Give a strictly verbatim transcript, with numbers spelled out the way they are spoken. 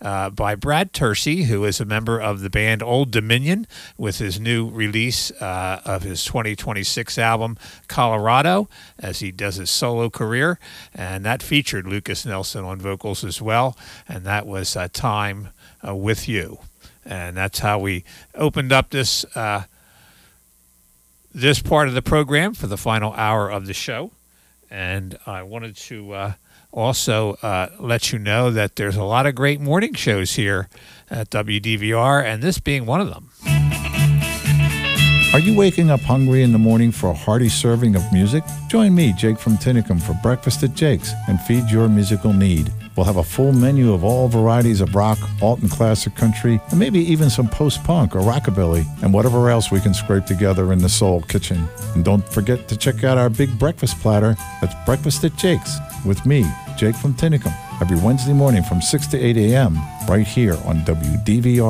uh, by Brad Tersey, who is a member of the band Old Dominion, with his new release uh, of his twenty twenty-six album, Colorado, as he does his solo career. And that featured Lukas Nelson on vocals as well. And that was uh, Time uh, With You. And that's how we opened up this uh, this part of the program for the final hour of the show. And I wanted to uh, also uh, let you know that there's a lot of great morning shows here at W D V R, and this being one of them. Are you waking up hungry in the morning for a hearty serving of music? Join me, Jake from Tinicum, for Breakfast at Jake's and feed your musical need. We'll have a full menu of all varieties of rock, alt and classic country, and maybe even some post-punk or rockabilly, and whatever else we can scrape together in the Soul Kitchen. And don't forget to check out our big breakfast platter. That's Breakfast at Jake's with me, Jake from Tinicum, every Wednesday morning from six to eight a.m. right here on W D V R.